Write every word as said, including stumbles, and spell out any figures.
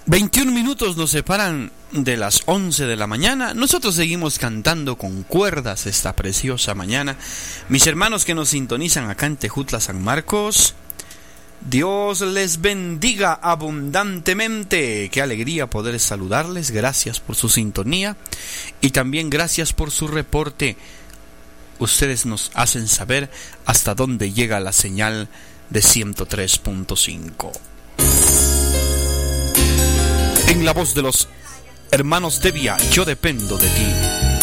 veintiún minutos nos separan de las once de la mañana. Nosotros seguimos cantando con cuerdas esta preciosa mañana. Mis hermanos que nos sintonizan acá en Tejutla, San Marcos, Dios les bendiga abundantemente. Qué alegría poder saludarles. Gracias por su sintonía y también gracias por su reporte. Ustedes nos hacen saber hasta dónde llega la señal de ciento tres punto cinco. En la voz de los hermanos Devia, yo dependo de ti.